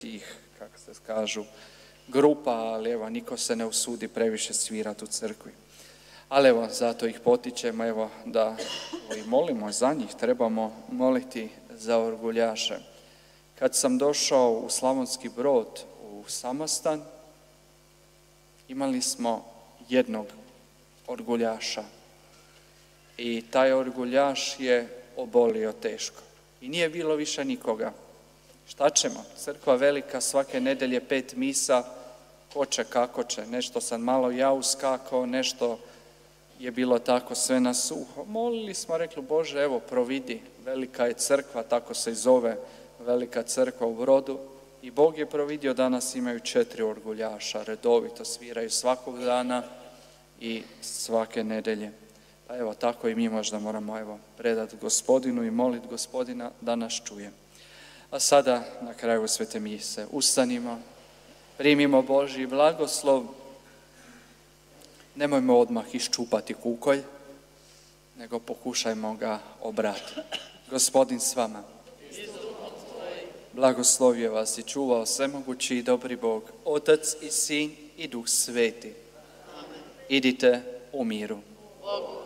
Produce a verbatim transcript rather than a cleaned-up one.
tih, kako se kažu, grupa, ali evo, niko se ne usudi previše svirati u crkvi. Ali evo, zato ih potičemo, evo, da i molimo za njih, trebamo moliti za orguljaše. Kad sam došao u Slavonski Brod, u samostan, imali smo jednog orguljaša. I taj orguljaš je obolio teško. I nije bilo više nikoga. Šta ćemo? Crkva velika, svake nedelje pet misa, ko će, kako će. Nešto sam malo ja uskakao, nešto je bilo tako sve na suho. Molili smo, rekli, Bože, evo, providi, velika je crkva, tako se i zove velika crkva u Brodu. I Bog je providio, danas imaju četiri orguljaša, redovito sviraju svakog dana i svake nedelje. Pa evo, tako i mi možda moramo evo, predati Gospodinu i moliti Gospodina da nas čuje. A sada, na kraju svete mise, ustanimo, primimo Božji blagoslov, nemojmo odmah iščupati kukolj, nego pokušajmo ga obrati. Gospodin s vama. Blagoslovio vas i čuvao svemogući i dobri Bog, Otac i Sin i Duh Sveti. Idite u miru.